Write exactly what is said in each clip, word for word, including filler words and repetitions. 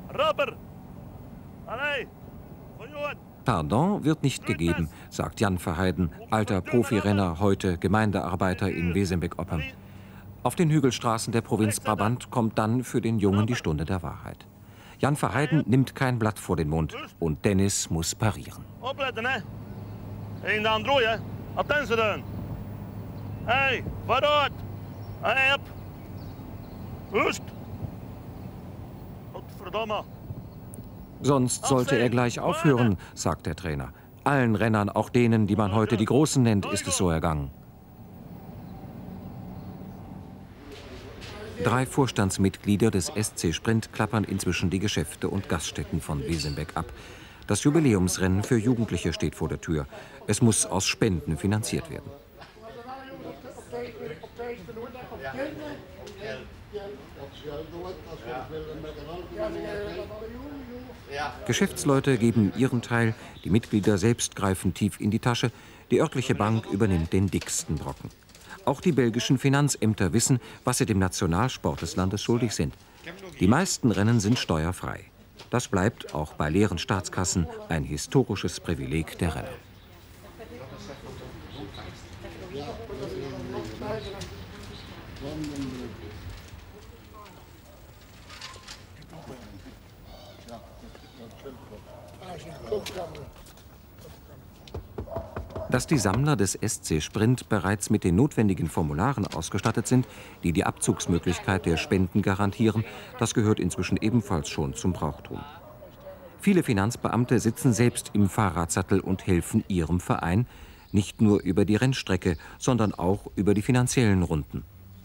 Pardon wird nicht gegeben, sagt Jan Verheiden, alter Profirenner, heute Gemeindearbeiter in Wesenbeek-Oppem. Auf den Hügelstraßen der Provinz Brabant kommt dann für den Jungen die Stunde der Wahrheit. Jan Verheiden nimmt kein Blatt vor den Mund und Dennis muss parieren. Hey, vooruit! Hey, up! Rust! Godverdomme! Sonst sollte er gleich aufhören, sagt der Trainer. Allen Rennern, auch denen, die man heute die Großen nennt, ist es so ergangen. Drei Vorstandsmitglieder des S C Sprint klappern inzwischen die Geschäfte und Gaststätten von Wesenbeek ab. Das Jubiläumsrennen für Jugendliche steht vor der Tür. Es muss aus Spenden finanziert werden. Geschäftsleute geben ihren Teil, die Mitglieder selbst greifen tief in die Tasche, die örtliche Bank übernimmt den dicksten Brocken. Auch die belgischen Finanzämter wissen, was sie dem Nationalsport des Landes schuldig sind. Die meisten Rennen sind steuerfrei. Das bleibt auch bei leeren Staatskassen ein historisches Privileg der Renner. Dass die Sammler des S C Sprint bereits mit den notwendigen Formularen ausgestattet sind, die die Abzugsmöglichkeit der Spenden garantieren, das gehört inzwischen ebenfalls schon zum Brauchtum. Viele Finanzbeamte sitzen selbst im Fahrradsattel und helfen ihrem Verein, nicht nur über die Rennstrecke, sondern auch über die finanziellen Runden.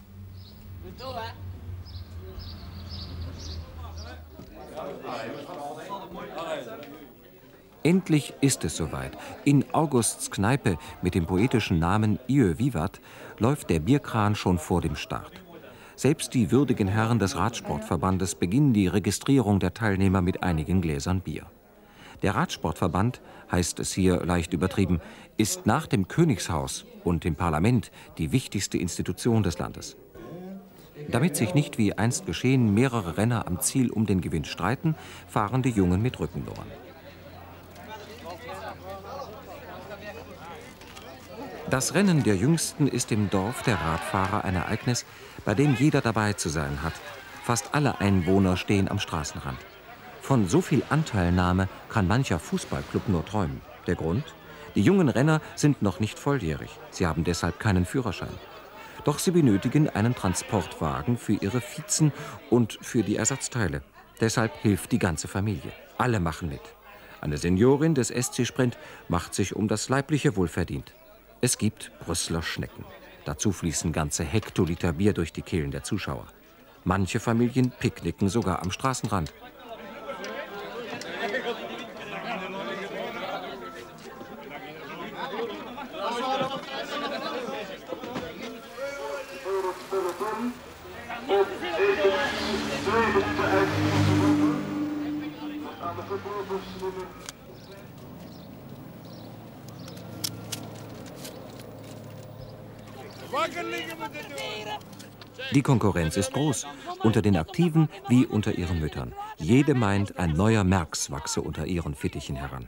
Endlich ist es soweit. In Augusts Kneipe mit dem poetischen Namen Iö Vivat läuft der Bierkran schon vor dem Start. Selbst die würdigen Herren des Radsportverbandes beginnen die Registrierung der Teilnehmer mit einigen Gläsern Bier. Der Radsportverband, heißt es hier leicht übertrieben, ist nach dem Königshaus und dem Parlament die wichtigste Institution des Landes. Damit sich nicht wie einst geschehen mehrere Renner am Ziel um den Gewinn streiten, fahren die Jungen mit Rückennummern. Das Rennen der Jüngsten ist im Dorf der Radfahrer ein Ereignis, bei dem jeder dabei zu sein hat. Fast alle Einwohner stehen am Straßenrand. Von so viel Anteilnahme kann mancher Fußballclub nur träumen. Der Grund? Die jungen Renner sind noch nicht volljährig. Sie haben deshalb keinen Führerschein. Doch sie benötigen einen Transportwagen für ihre Vizen und für die Ersatzteile. Deshalb hilft die ganze Familie. Alle machen mit. Eine Seniorin des S C Sprint macht sich um das leibliche Wohl verdient. Es gibt Brüsseler Schnecken. Dazu fließen ganze Hektoliter Bier durch die Kehlen der Zuschauer. Manche Familien picknicken sogar am Straßenrand. Die Konkurrenz ist groß, unter den Aktiven wie unter ihren Müttern. Jede meint, ein neuer Merx wachse unter ihren Fittichen heran.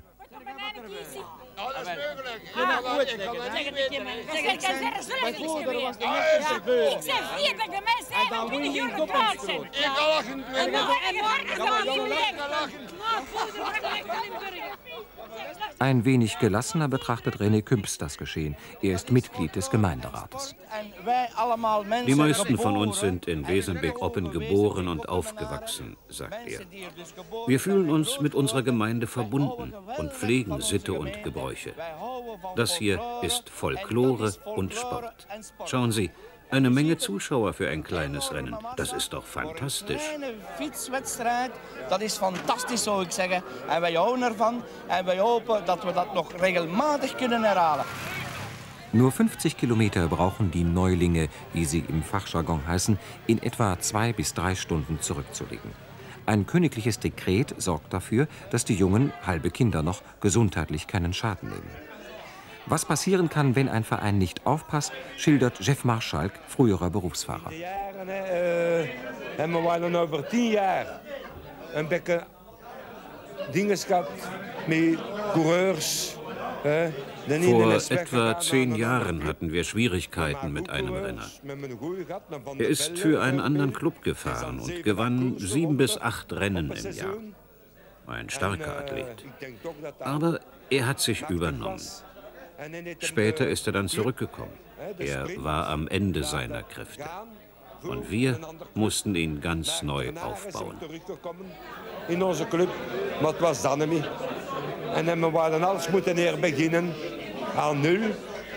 Ein wenig gelassener betrachtet René Kümps das Geschehen. Er ist Mitglied des Gemeinderates. Die meisten von uns sind in Wesenbeek-Oppem geboren und aufgewachsen, sagt er. Wir fühlen uns mit unserer Gemeinde verbunden und pflegen Sitte und Gebräuche. Das hier ist Folklore und Sport. Schauen Sie, eine Menge Zuschauer für ein kleines Rennen. Das ist doch fantastisch. Das ist fantastisch, zou ik zeggen. En wij houden ervan. En wij hopen dat we dat nog regelmatig kunnen herhalen. Nur fünfzig Kilometer brauchen die Neulinge, wie sie im Fachjargon heißen, in etwa zwei bis drei Stunden zurückzulegen. Ein königliches Dekret sorgt dafür, dass die Jungen, halbe Kinder noch, gesundheitlich keinen Schaden nehmen. Was passieren kann, wenn ein Verein nicht aufpasst, schildert Jeff Marschalk, früherer Berufsfahrer. In de jaren äh, hebben we nog over tien jaar een beetje dingen gehad met coureurs. Äh, Vor etwa zehn Jahren hatten wir Schwierigkeiten mit einem Renner. Er ist für einen anderen Club gefahren und gewann sieben bis acht Rennen im Jahr. Ein starker Athlet. Aber er hat sich übernommen. Später ist er dann zurückgekommen. Er war am Ende seiner Kräfte. Und wir mussten ihn ganz neu aufbauen. In onze club, maar het was dan niet. En we waren alles moeten neer beginnen, aan nul.